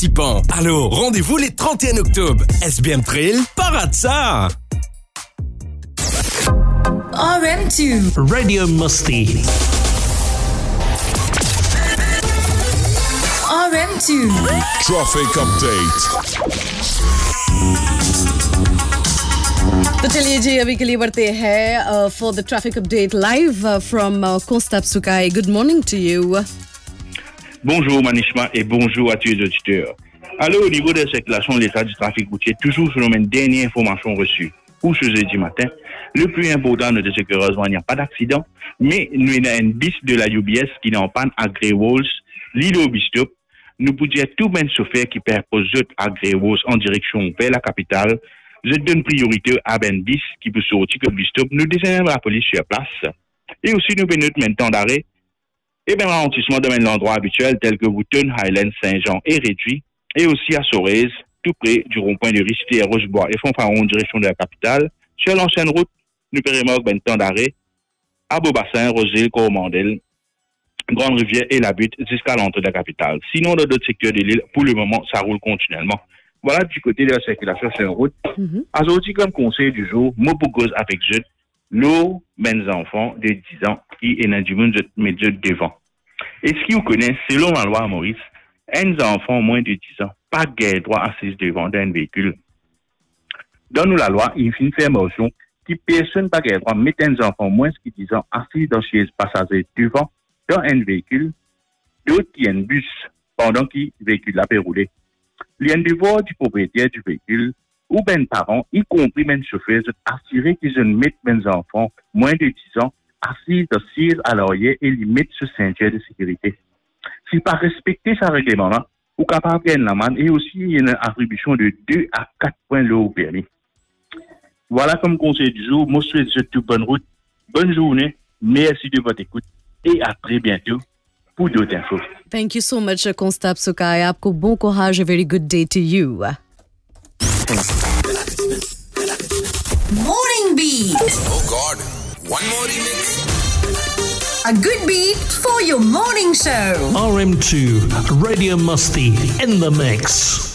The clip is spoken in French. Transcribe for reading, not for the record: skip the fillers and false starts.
participants. Alors, rendez-vous les 31 octobre. SBM Trail, parade ça! RM2 Radio Musty. RM2 Traffic update. तो चलिए जी अभी के लिए बढ़ते हैं for the traffic update live from Constable Sukai. Good morning to you. Bonjour Manishma et bonjour à tous les auditeurs. Alors au niveau de la circulation, l'état du trafic routier, toujours selon les dernières informations reçues pour ce jeudi matin, le plus important c'est que heureusement il n'y a pas d'accident, mais nous avons un bis de la UBS qui est en panne à Grey Walls, l'île au Bistop. Nous pouvons dire tout même chauffeur qui propose à Grey Walls en direction vers la capitale. Je donne priorité à Ben bis qui peut sortir que Bistop. Nous désignons la police sur place. Et aussi nous venons de temps d'arrêt. Et bien, ralentissement de l'endroit habituel tel que Wooton, Highland, Saint-Jean est réduit. Et aussi à Sorez, tout près du rond-point de Risté, Rochebois et Fonfaron en direction de la capitale. Sur l'ancienne route, nous périmètre ben temps d'arrêt. À Beaubassin, Roselle, Coromandel, Grande Rivière et la Butte jusqu'à l'entrée de la capitale. Sinon, dans d'autres secteurs de l'île, pour le moment, ça roule continuellement. Voilà du côté de la circulation sur la route. Aujourd'hui, comme conseil du jour, moi pour cause avec je, l'eau, mes enfants de 10 ans qui est dans du monde mais devant. Et ce qui vous connaît, selon la loi Maurice, un enfant moins de 10 ans, pas guère droit à assis devant d'un véhicule. Dans nous la loi, il finit faire motion qui personne pas guère droit mettre un enfant moins de 10 ans assis dans chaise passager devant dans un véhicule, d'autres qui ont un bus pendant que le véhicule a rouler. Il y a un devoir du propriétaire du véhicule ou bien parents, y compris même chauffeurs, assurer qu'ils ne mettent mes enfants moins de 10 ans assis dans siège à l'arrière et ils mettent ce ceinture de sécurité. Si pas respecter ce règlement-là, ou capable de la manne et aussi il y a une attribution de 2 à 4 points le permis. Voilà comme conseil du jour. Moi, je souhaite toute bonne route, bonne journée, merci de votre écoute et à très bientôt pour d'autres infos. Thank you so much, Constable Sukai. आपको bon courage. A very good day to you. Morning Beat. Oh God, one more remix. A good beat for your morning show. RM2 Radio Musty in the mix.